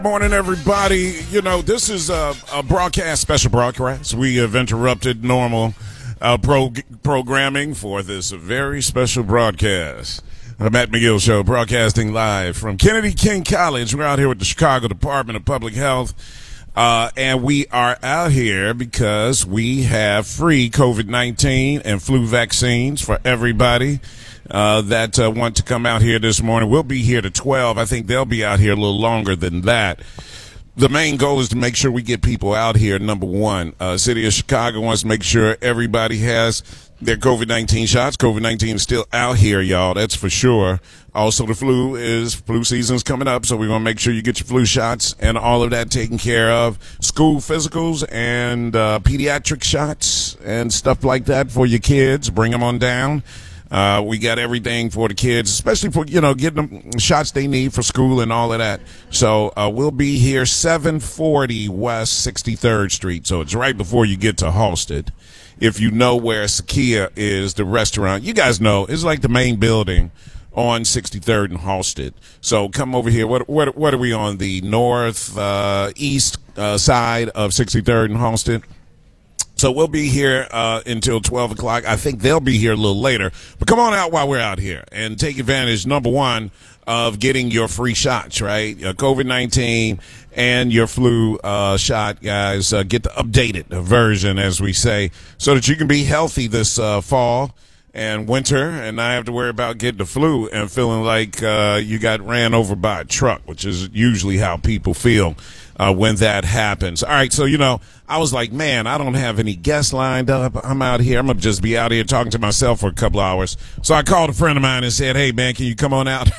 Morning, everybody. You know, this is a special broadcast. We have interrupted normal programming for this very special broadcast. The Matt McGill Show, broadcasting live from Kennedy King College. We're out here with the Chicago Department of Public Health, and we are out here because we have free COVID-19 and flu vaccines for everybody that want to come out here this morning. We'll be here to 12. I think they'll be out here a little longer than that. The main goal is to make sure we get people out here, number one. City of Chicago wants to make sure everybody has their COVID-19 shots. COVID-19 is still out here, y'all. That's for sure. Also, the flu season's coming up, so we want to make sure you get your flu shots and all of that taken care of. School physicals and pediatric shots and stuff like that for your kids. Bring them on down. We got everything for the kids, especially for, getting them shots they need for school and all of that. So, we'll be here 740 West 63rd Street. So it's right before you get to Halsted. If you know where Sakia is, the restaurant, you guys know, it's like the main building on 63rd and Halsted. So come over here. What are we on? The north, east, side of 63rd and Halsted? So we'll be here until 12 o'clock. I think they'll be here a little later. But come on out while we're out here and take advantage, number one, of getting your free shots, right? COVID-19 and your flu shot, guys. Get the updated version, as we say, so that you can be healthy this fall and winter and not have to worry about getting the flu and feeling like you got ran over by a truck, which is usually how people feel when that happens. All right, so, I was like, man, I don't have any guests lined up. I'm out here. I'm going to just be out here talking to myself for a couple hours. So I called a friend of mine and said, hey, man, can you come on out?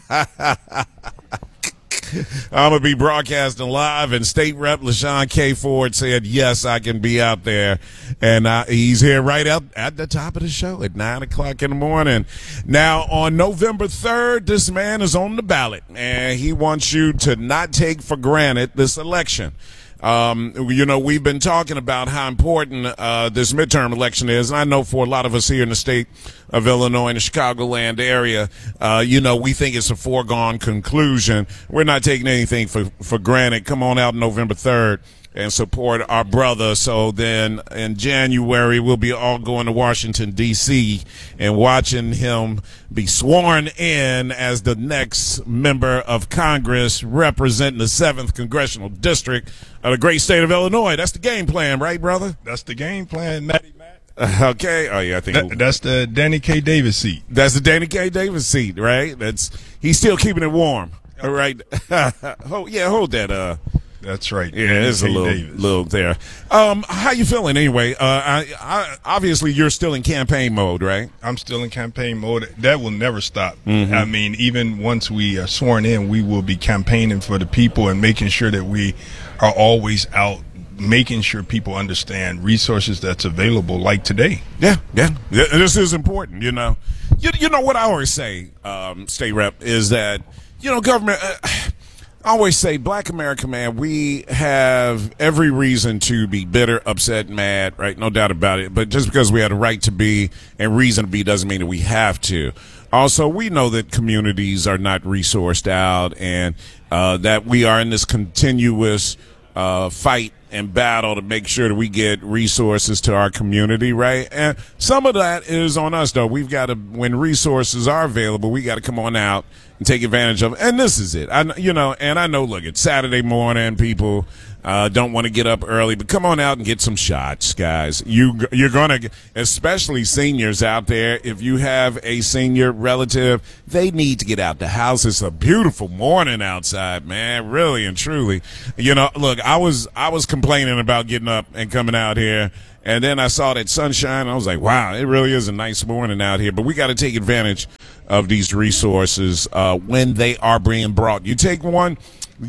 I'm going to be broadcasting live, and State Rep LaShawn K. Ford said, yes, I can be out there. And he's here right out at the top of the show at 9 o'clock in the morning. Now, on November 3rd, this man is on the ballot, and he wants you to not take for granted this election. We've been talking about how important this midterm election is, and I know for a lot of us here in the state of Illinois and the Chicagoland area, we think it's a foregone conclusion. We're not taking anything for granted. Come on out November 3rd and support our brother. So then in January, we'll be all going to Washington, D.C. and watching him be sworn in as the next member of Congress representing the 7th Congressional District of the great state of Illinois. That's the game plan, right, brother? That's the game plan, Matty Matt. Okay. Oh, yeah, I think that's the Danny K. Davis seat. That's the Danny K. Davis seat, right? He's still keeping it warm. All right. Hold that, That's right. Yeah, it's a little there. How you feeling anyway? I obviously you're still in campaign mode, right? I'm still in campaign mode. That will never stop. Mm-hmm. I mean, even once we are sworn in, we will be campaigning for the people and making sure that we are always out, making sure people understand resources that's available, like today. Yeah. This is important. You know what I always say, State Rep, is that government. I always say, Black America, man, we have every reason to be bitter, upset, mad, right? No doubt about it. But just because we have a right to be and reason to be doesn't mean that we have to. Also, we know that communities are not resourced out and that we are in this continuous fight and battle to make sure that we get resources to our community, right? And some of that is on us, though. We've got to, when resources are available, we got to come on out and take advantage of it. And this is it. I know, look, it's Saturday morning. People don't want to get up early, but come on out and get some shots, guys. You're going to, especially seniors out there, if you have a senior relative, they need to get out the house. It's a beautiful morning outside, man, really and truly. Look, I was complaining about getting up and coming out here, and then I saw that sunshine, and I was like, wow, it really is a nice morning out here. But we got to take advantage of these resources when they are being brought. You take one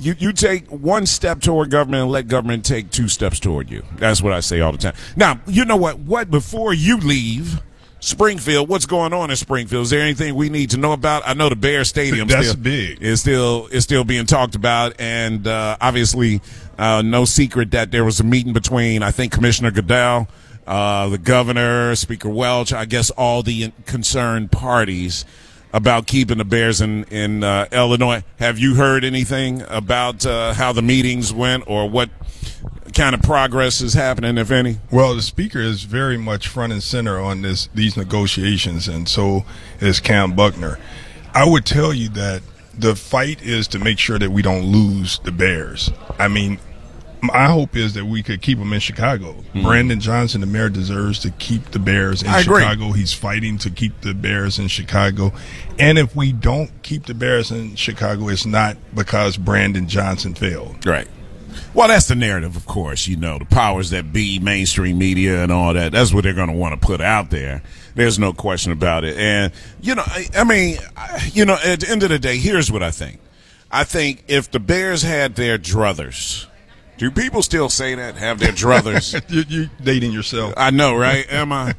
step toward government and let government take 2 steps toward you. That's what I say all the time. Now, you know what before you leave Springfield, what's going on in Springfield? Is there anything we need to know about? I know the Bear Stadium is still being talked about, and obviously no secret that there was a meeting between, I think, Commissioner Goodell, the governor, Speaker Welch, I guess all the concerned parties. about keeping the Bears in Illinois. Have you heard anything about how the meetings went or what kind of progress is happening, if any? Well, the speaker is very much front and center on these negotiations, and so is Cam Buckner. I would tell you that the fight is to make sure that we don't lose the Bears. I mean, my hope is that we could keep them in Chicago. Mm-hmm. Brandon Johnson, the mayor, deserves to keep the Bears in Chicago. He's fighting to keep the Bears in Chicago. And if we don't keep the Bears in Chicago, it's not because Brandon Johnson failed. Right. Well, that's the narrative, of course. You know, the powers that be, mainstream media and all that, that's what they're going to want to put out there. There's no question about it. And, you know, I mean, you know, at the end of the day, here's what I think. I think if the Bears had their druthers, do people still say that, have their druthers? You're dating yourself. I know, right? Am I?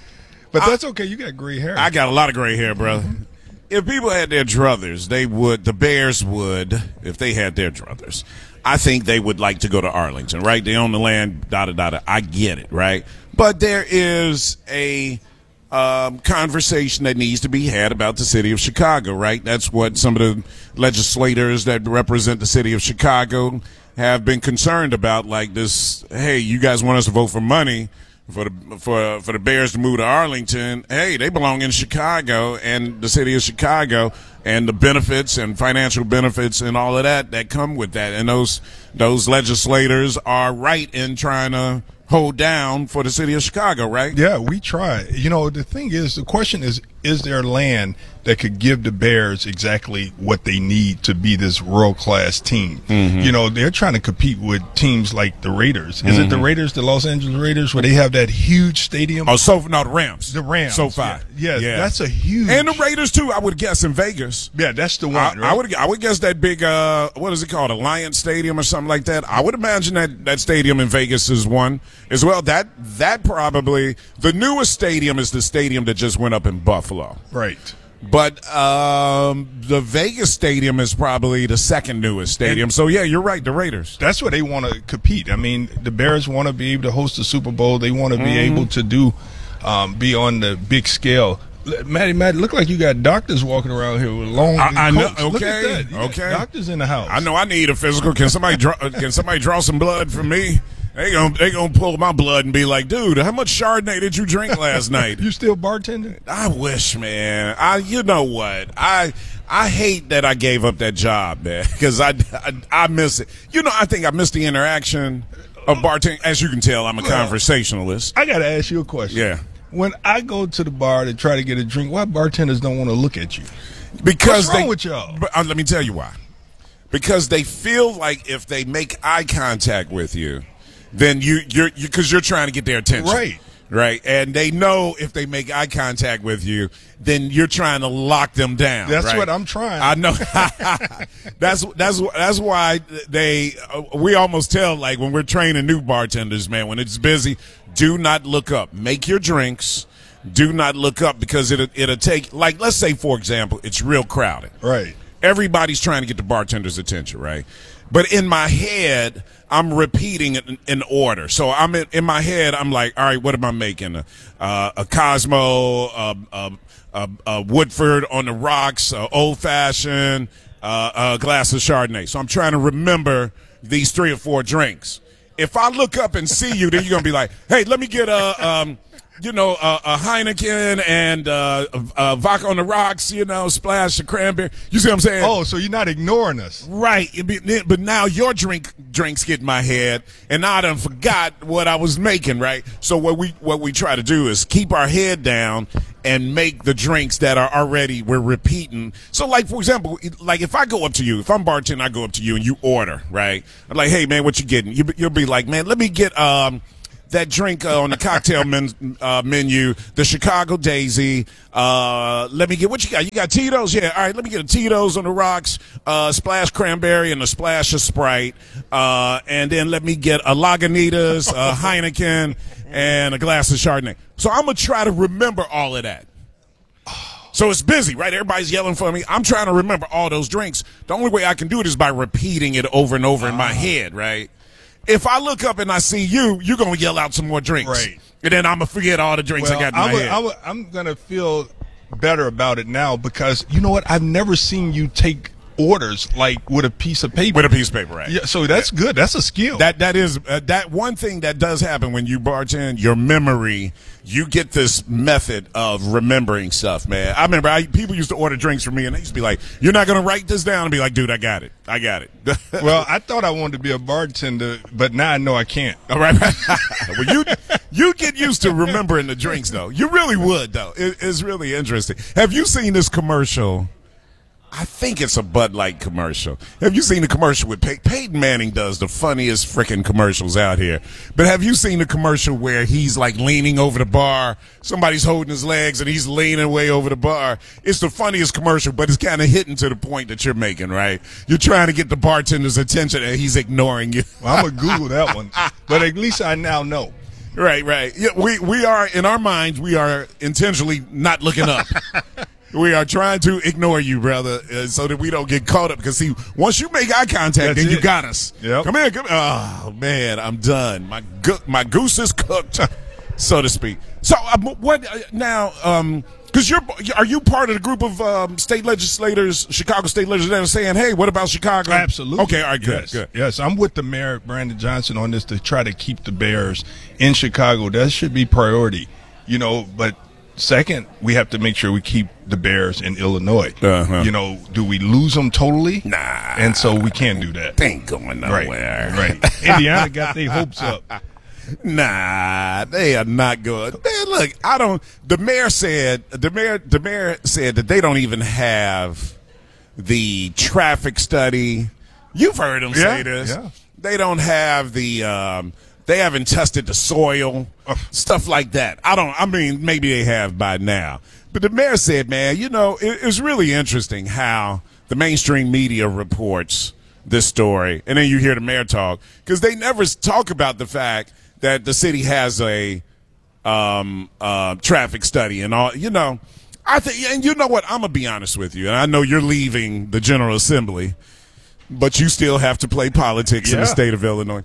But that's okay. You got gray hair. I got a lot of gray hair, brother. Mm-hmm. If people had their druthers, the Bears would, if they had their druthers, I think they would like to go to Arlington, right? They own the land, da-da-da-da. I get it, right? But there is a conversation that needs to be had about the city of Chicago, right? That's what some of the legislators that represent the city of Chicago have been concerned about, like this, hey, you guys want us to vote for money for the Bears to move to Arlington. Hey, they belong in Chicago and the city of Chicago and the benefits and financial benefits and all of that come with that. And those legislators are right in trying to hold down for the city of Chicago, right? Yeah, we try. You know, the thing is, the question is there land that could give the Bears exactly what they need to be this world-class team? Mm-hmm. You know, they're trying to compete with teams like the Raiders. Is it the Raiders, the Los Angeles Raiders, where they have that huge stadium? Oh, the Rams. The Rams. SoFi. Yeah, that's a huge. And the Raiders, too, I would guess, in Vegas. Yeah, that's the one, right? I would guess that big, what is it called, Alliance Stadium or something like that. I would imagine that stadium in Vegas is one as well. That probably, the newest stadium is the stadium that just went up in Buffalo. Right. But the Vegas stadium is probably the second newest stadium. So, yeah, you're right, the Raiders. That's where they want to compete. I mean, the Bears want to be able to host the Super Bowl. They want to be able to be on the big scale. Matt, look like you got doctors walking around here with long coats. I know. Okay. Look at that. Okay. Doctors in the house. I know I need a physical. Can somebody draw some blood from me? They gonna pull my blood and be like, dude, how much Chardonnay did you drink last night? You still bartending? I wish, man. You know what? I hate that I gave up that job, man, because I miss it. You know, I think I miss the interaction of bartending. As you can tell, I'm a conversationalist. I got to ask you a question. Yeah. When I go to the bar to try to get a drink, why bartenders don't want to look at you? Because what's wrong with y'all? Let me tell you why. Because they feel like if they make eye contact with you, then because you're trying to get their attention. Right. And they know if they make eye contact with you, then you're trying to lock them down. That's what I'm trying. I know. That's why we almost tell, like, when we're training new bartenders, man, when it's busy, do not look up. Make your drinks. Do not look up, because it'll take, like, let's say, for example, it's real crowded. Right. Everybody's trying to get the bartender's attention, right? But in my head, I'm repeating an order. So I'm in my head, I'm like, all right, what am I making? A Cosmo, a Woodford on the rocks, Old Fashioned, a glass of Chardonnay. So I'm trying to remember these 3 or 4 drinks. If I look up and see you, then you're going to be like, hey, let me get a Heineken and vodka on the rocks, splash of cranberry. You see what I'm saying? Oh, so you're not ignoring us. Right. But now your drinks get in my head, and now I done forgot what I was making, right? So what we try to do is keep our head down and make the drinks that we're repeating. So, like, for example, like if I go up to you, if I'm bartending, I go up to you and you order, right? I'm like, hey, man, what you getting? You'll be like, man, let me get that drink on the cocktail menu, the Chicago Daisy. Let me get, what you got? You got Tito's? Yeah, all right, let me get a Tito's on the rocks, splash cranberry and a splash of Sprite. And then let me get a Lagunitas, a Heineken, and a glass of Chardonnay. So I'm going to try to remember all of that. So it's busy, right? Everybody's yelling for me. I'm trying to remember all those drinks. The only way I can do it is by repeating it over and over in my head, right? If I look up and I see you, you're going to yell out some more drinks. Right. And then I'm going to forget all the drinks I got in my head. I'm going to feel better about it now because you know what? I've never seen you take orders like with a piece of paper. With a piece of paper, right? Yeah, so that's good. That's a skill. That is that one thing that does happen when you bartend. Your memory, you get this method of remembering stuff, man. I remember people used to order drinks from me, and they used to be like, "You're not going to write this down," and be like, "Dude, I got it. Well, I thought I wanted to be a bartender, but now I know I can't. All right. Well, you get used to remembering the drinks, though. You really would, though. It's really interesting. Have you seen this commercial? I think it's a Bud Light commercial. Have you seen the commercial with Peyton Manning does the funniest freaking commercials out here. But have you seen the commercial where he's like leaning over the bar, somebody's holding his legs and he's leaning way over the bar? It's the funniest commercial, but it's kind of hitting to the point that you're making, right? You're trying to get the bartender's attention and he's ignoring you. Well, I'm going to Google that one, but at least I now know. Right. Yeah, we are, in our minds, we are intentionally not looking up. We are trying to ignore you, brother, so that we don't get caught up. Because, see, once you make eye contact, then you got us. Yep. Come here. Oh, man, I'm done. My goose is cooked, so to speak. So, what now? Because are you part of the group of state legislators, Chicago state legislators, saying, "Hey, what about Chicago?" Absolutely. Okay. All right. Good. Yes, I'm with the mayor, Brandon Johnson, on this to try to keep the Bears in Chicago. That should be priority, But second, we have to make sure we keep the Bears in Illinois. Uh-huh. Do we lose them totally? Nah. And so we can't do that. They ain't going nowhere. Right. Indiana got their hopes up. Nah, they are not good. Man, look, the mayor said that they don't even have the traffic study. You've heard him say this. Yeah. They don't have they haven't tested the soil, stuff like that. I mean, maybe they have by now. But the mayor said, man, it's really interesting how the mainstream media reports this story. And then you hear the mayor talk, because they never talk about the fact that the city has a traffic study and all. I think, and you know what? I'm going to be honest with you. And I know you're leaving the General Assembly, but you still have to play politics in the state of Illinois.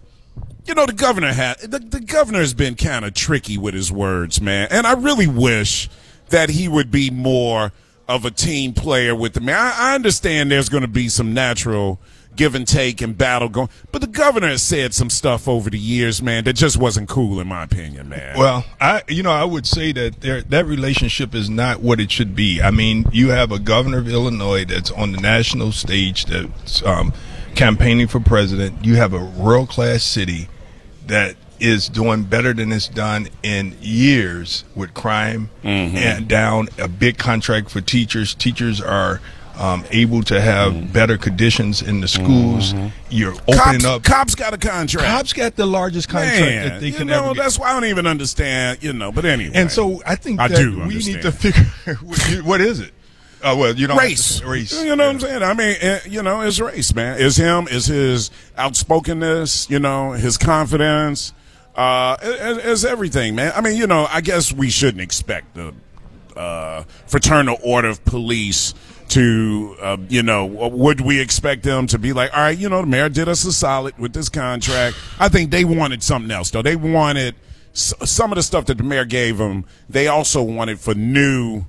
The governor has been kind of tricky with his words, man. And I really wish that he would be more of a team player with the mayor. I understand there's going to be some natural give and take and battle going, but the governor has said some stuff over the years, man, that just wasn't cool in my opinion, man. Well, I would say that that relationship is not what it should be. I mean, you have a governor of Illinois that's on the national stage that's campaigning for president. You have a world-class city that is doing better than it's done in years with crime and down, a big contract for teachers. Teachers are able to have better conditions in the schools. You're opening up. Cops got a contract. Cops got the largest contract that they can ever get. That's why I don't even understand, but anyway. And so I think that we need to figure, what is it? Race. You know what I'm saying? I mean, it's race, man. It's him, it's his outspokenness, his confidence, it's everything, man. I mean, I guess we shouldn't expect the fraternal order of police to, would we expect them to be like, all right, the mayor did us a solid with this contract. I think they wanted something else, though. They wanted some of the stuff that the mayor gave them. They also wanted for new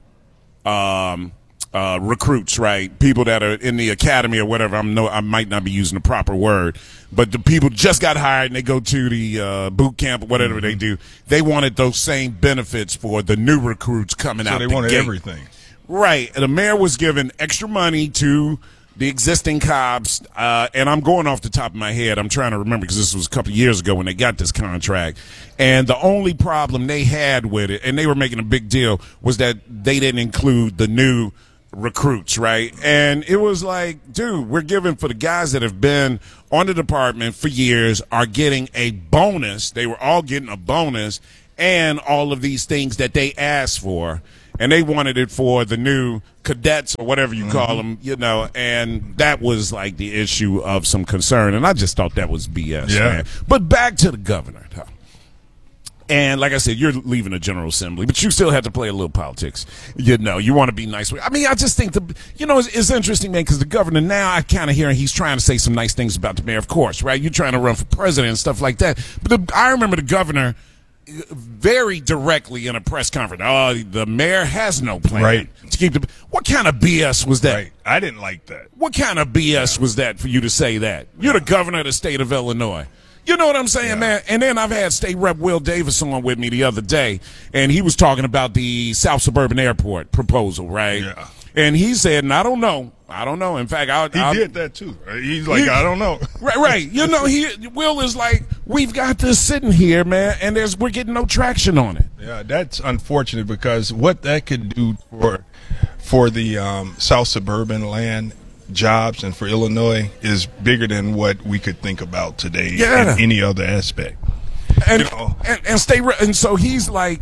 recruits, right? People that are in the academy or whatever. I might not be using the proper word, but the people just got hired and they go to the boot camp or whatever they do. They wanted those same benefits for the new recruits coming out. So they wanted everything. Right. And the mayor was giving extra money to the existing cops, and I'm going off the top of my head. I'm trying to remember because this was a couple of years ago when they got this contract. And the only problem they had with it, and they were making a big deal, was that they didn't include the new recruits, right? And it was like, dude, we're giving for the guys that have been on the department for years are getting a bonus. They were all getting a bonus and all of these things that they asked for. And they wanted it for the new cadets or whatever you call them, and that was like the issue of some concern. And I just thought that was BS, man. But back to the governor, though. And like I said, you're leaving the General Assembly, but you still have to play a little politics. You want to be nice. I mean, I just think it's interesting, man, because the governor now, I kind of hear he's trying to say some nice things about the mayor, of course, right? You're trying to run for president and stuff like that. But I remember the governor very directly in a press conference. Oh, the mayor has no plan Right. to keep the. What kind of BS was that? Right. I didn't like that. What kind of BS was that for you to say that? You're the governor of the state of Illinois. You know what I'm saying, man? And then I've had State Rep Will Davis on with me the other day, and he was talking about the South Suburban Airport proposal, right? Yeah. And he said, and I don't know. In fact, He did that too. He's like, I don't know. Right. You know, Will is like, we've got this sitting here, man, and we're getting no traction on it. Yeah, that's unfortunate because what that could do for the South Suburban land jobs and for Illinois is bigger than what we could think about today in any other aspect. And and so he's like,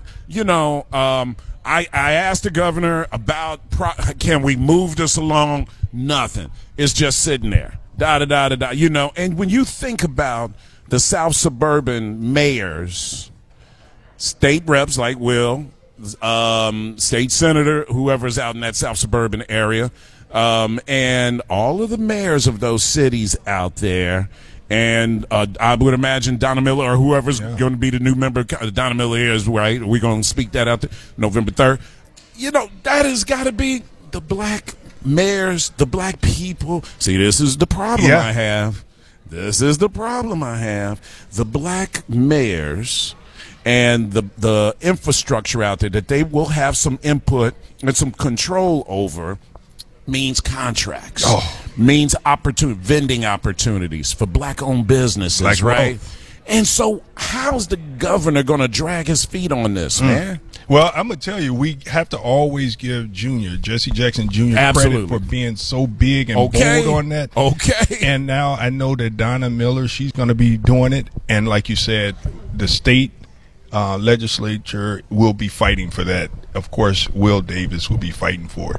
I asked the governor about can we move this along? Nothing. It's just sitting there. And when you think about the South Suburban mayors, state reps like Will, state senator, whoever's out in that South Suburban area, and all of the mayors of those cities out there, and I would imagine Donna Miller or whoever's going to be the new member. Donna Miller is right. We're going to speak that out there November 3rd. That has got to be the black mayors, the black people. See, this is the problem I have. This is the problem I have. The black mayors and the infrastructure out there that they will have some input and some control over means contracts, means vending opportunities for black-owned businesses, right? And so how's the governor going to drag his feet on this, man? Well, I'm going to tell you, we have to always give Jesse Jackson Jr. credit for being so big and bold on that. Okay. And now I know that Donna Miller, she's going to be doing it. And like you said, the state legislature will be fighting for that. Of course, Will Davis will be fighting for it.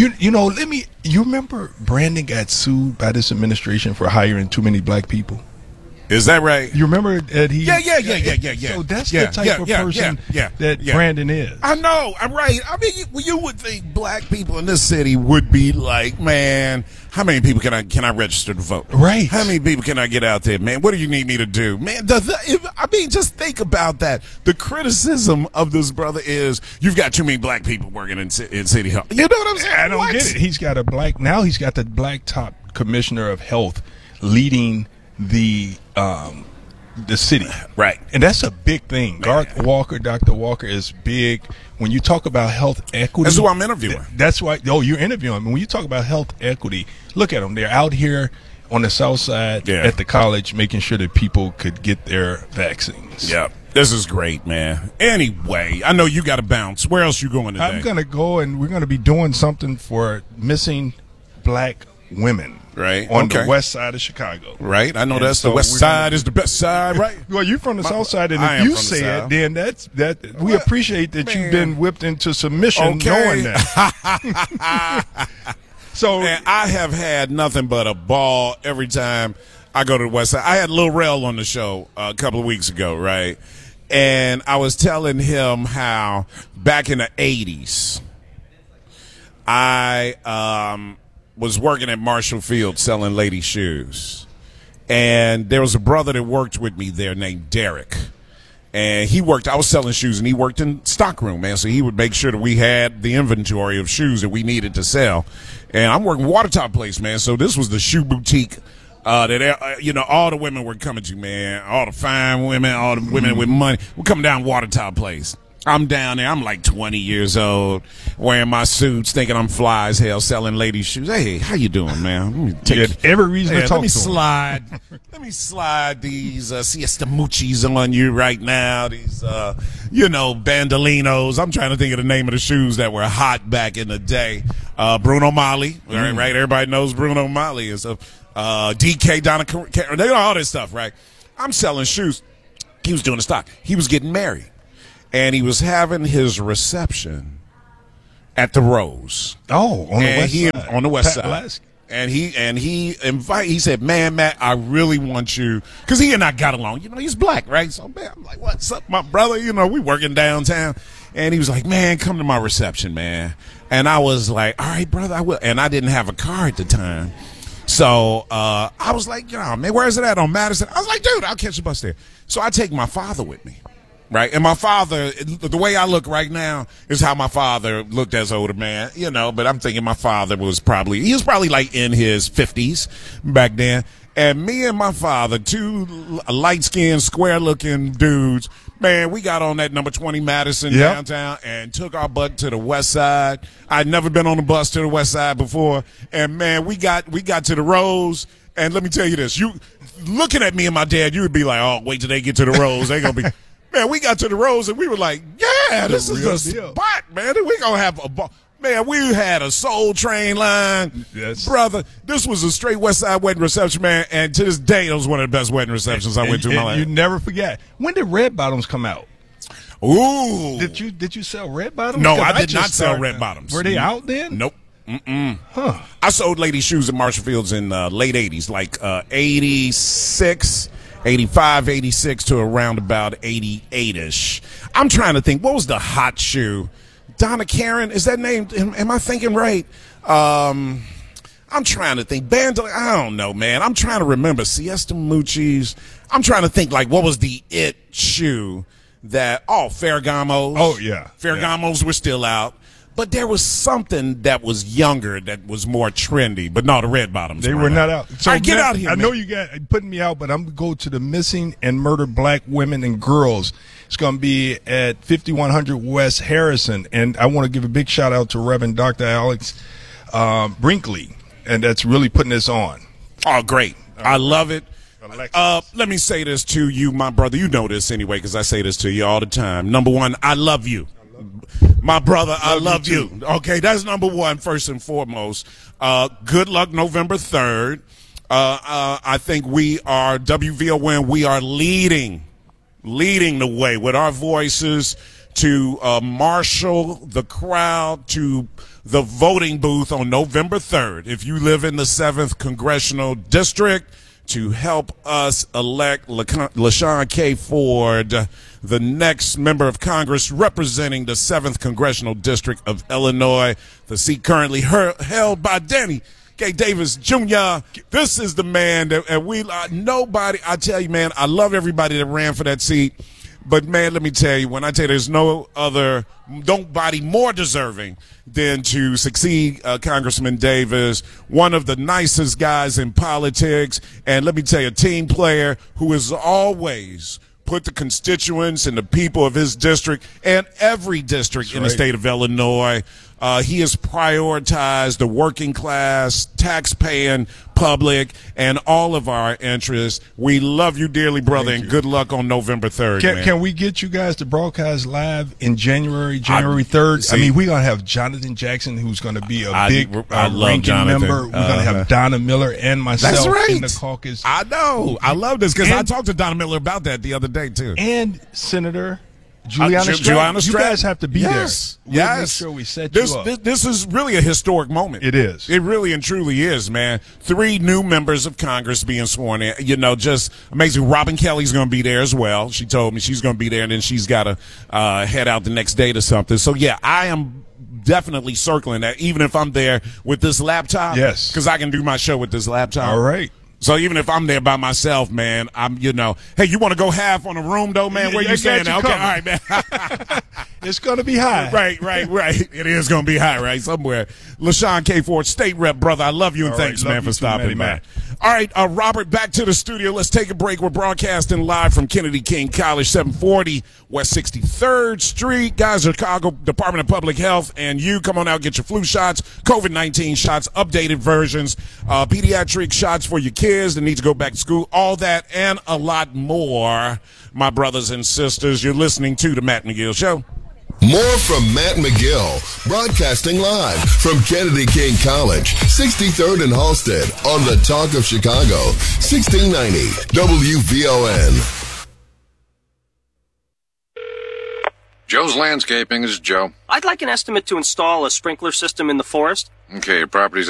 You remember Brandon got sued by this administration for hiring too many black people? Is that right? You remember that he? Yeah. So that's the type of person that Brandon is. I know. I'm right. I mean, you would think black people in this city would be like, man, how many people can I register to vote? Right. How many people can I get out there, man? What do you need me to do, man? Just think about that. The criticism of this brother is you've got too many black people working in City Hall. You know what I'm saying? I don't get it. He's got the black top commissioner of health leading the city, right? And that's a big thing. Dr. Walker is big. When you talk about health equity, that's who I'm interviewing. That's why. Oh, you're interviewing. When you talk about health equity, look at them. They're out here on the south side at the college, making sure that people could get their vaccines. Yeah. This is great, man. Anyway, I know you got to bounce. Where else you going today? I'm going to go, and we're going to be doing something for missing black women. Right. On the west side of Chicago. Right. I know that's the west side is the best side, right? Well, you're from the south side, and if you say it, then that we appreciate that you've been whipped into submission knowing that. So man, I have had nothing but a ball every time I go to the west side. I had Lil Rel on the show a couple of weeks ago, right? And I was telling him how back in the 80s, I was working at Marshall Field selling lady shoes. And there was a brother that worked with me there named Derek. And I was selling shoes, and he worked in stockroom, man. So he would make sure that we had the inventory of shoes that we needed to sell. And I'm working Watertop Place, man. So this was the shoe boutique that, all the women were coming to, man. All the fine women, all the women with money were coming down Watertop Place. I'm down there. I'm like 20 years old, wearing my suits, thinking I'm fly as hell, selling ladies' shoes. Hey, how you doing, man? You had every reason to talk let me slide these Siesta Muchis on you right now. These, Bandolinos. I'm trying to think of the name of the shoes that were hot back in the day. Bruno Mali, right? Everybody knows Bruno Mali is DK, Donna, they know all this stuff, right? I'm selling shoes. He was doing the stock. He was getting married. And he was having his reception at the Rose. Oh, on the west side. Lasky. And he said, man, Matt, I really want you, because he and I got along. He's black, right? So, man, I'm like, what's up, my brother? We working downtown. And he was like, man, come to my reception, man. And I was like, all right, brother, I will. And I didn't have a car at the time. So I was like, man, where is it at on Madison? I was like, dude, I'll catch the bus there. So I take my father with me. Right. And my father, the way I look right now is how my father looked as an older man, you know, but I'm thinking my father he was probably like in his 50s back then. And me and my father, two light-skinned, square-looking dudes, man, we got on that number 20 Madison downtown and took our butt to the west side. I'd never been on a bus to the west side before. And, man, we got to the Rose. And let me tell you this. You looking at me and my dad, you would be like, oh, wait till they get to the Rose. They going to be – man, we got to the Rose and we were like, yeah, this is the spot, man. We going to have a ball. Man, we had a Soul Train line. Yes. Brother, this was a straight West Side wedding reception, man, and to this day, it was one of the best wedding receptions I went to in my life. You never forget. When did Red Bottoms come out? Ooh. Did you sell Red Bottoms? No, I did not sell Red Bottoms. Were they out then? Nope. Huh. I sold ladies' shoes at Marshall Fields in late 80s, like 86, 85, 86 to around about 88-ish. I'm trying to think, what was the hot shoe? Donna Karen, is that name? Am I thinking right? I'm trying to think. I don't know, man. I'm trying to remember. Siesta Mucci's. I'm trying to think, like, what was the it shoe that, Ferragamos. Oh, yeah. Ferragamos were still out. But there was something that was younger that was more trendy. But no, the Red Bottoms. They were not out. So all right, get out here, I know you got putting me out, but I'm going to go to the missing and murdered black women and girls. It's going to be at 5100 West Harrison. And I want to give a big shout out to Reverend Dr. Alex Brinkley. And that's really putting this on. Oh, great. I love it. Let me say this to you, my brother. You know this anyway because I say this to you all the time. Number one, I love you. My brother, I love you. Okay, that's number one, first and foremost. Good luck November 3rd. I think we are, WVON, we are leading the way with our voices to marshal the crowd to the voting booth on November 3rd. If you live in the 7th Congressional District, to help us elect LaShawn K. Ford, the next member of Congress representing the 7th Congressional District of Illinois, the seat currently held by Danny K. Davis Jr. This is the man that nobody, I tell you, man, I love everybody that ran for that seat. But, man, let me tell you, when I tell you there's nobody more deserving than to succeed Congressman Davis, one of the nicest guys in politics, and let me tell you, a team player who has always put the constituents and the people of his district and every district in the state of Illinois. He has prioritized the working class, tax-paying public, and all of our interests. We love you dearly, brother, and good luck on November 3rd. Can we get you guys to broadcast live in January 3rd? I mean, we're going to have Jonathan Jackson, who's going to be a big ranking member. We're going to have Donna Miller and myself in the caucus. I know. I love this because I talked to Donna Miller about that the other day, too. And Senator Juliana Stratton. You guys have to be there. We'll make sure we set you up. This is really a historic moment. It is. It really and truly is, man. 3 new members of Congress being sworn in. You know, just amazing. Robin Kelly's going to be there as well. She told me she's going to be there, and then she's got to head out the next day to something. So, yeah, I am definitely circling that, even if I'm there with this laptop. Yes. Because I can do my show with this laptop. All right. So even if I'm there by myself, man, hey, you want to go half on a room, though, man? Where you saying? Okay, all right, man. It's going to be high. Right. It is going to be high, right, somewhere. LaShawn K. Ford, state rep, brother, I love you, and thanks, man, for stopping by. All right, Robert, back to the studio. Let's take a break. We're broadcasting live from Kennedy King College, 740 West 63rd Street. Guys, Chicago Department of Public Health, and you come on out, get your flu shots, COVID-19 shots, updated versions, pediatric shots for your kids that need to go back to school, all that and a lot more, my brothers and sisters. You're listening to The Matt McGill Show. More from Matt McGill, broadcasting live from Kennedy King College, 63rd and Halsted, on the Talk of Chicago, 1690 WVON. Joe's Landscaping is Joe. I'd like an estimate to install a sprinkler system in the forest. Okay, your property's